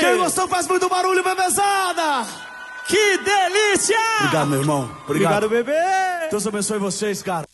Quem gostou faz muito barulho, bebezada! Que delícia! Obrigado, meu irmão. Obrigado, bebê! Deus abençoe vocês, cara.